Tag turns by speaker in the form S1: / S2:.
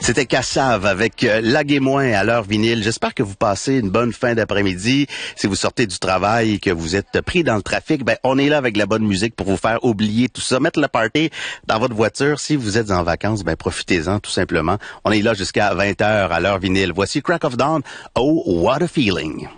S1: C'était Cassave avec Laguez-moi à l'heure vinyle. J'espère que vous passez une bonne fin d'après-midi. Si vous sortez du travail et que vous êtes pris dans le trafic, ben on est là avec la bonne musique pour vous faire oublier tout ça, mettre le party dans votre voiture. Si vous êtes en vacances, ben profitez-en tout simplement. On est là jusqu'à 20h à l'heure vinyle. Voici Crack of Dawn. Oh, what a feeling.